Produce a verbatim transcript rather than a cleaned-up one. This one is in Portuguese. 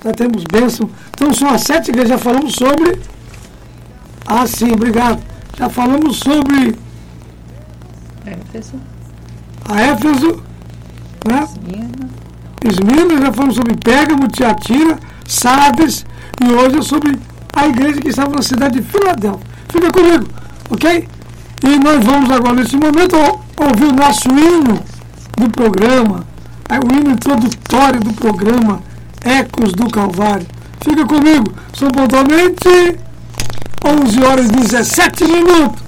já temos bênção. Então são as sete igrejas, já falamos sobre... Ah, sim, obrigado. Já falamos sobre... Éfeso. A Éfeso, né? Esmirna. Esmirna, já falamos sobre Pérgamo, Tiatira, Sardes, e hoje é sobre a igreja que estava na cidade de Filadélfia. Fica comigo, ok? E nós vamos agora, nesse momento, ouvir o nosso hino do programa, o hino introdutório do programa Ecos do Calvário. Fica comigo, são pontualmente onze horas e dezessete minutos.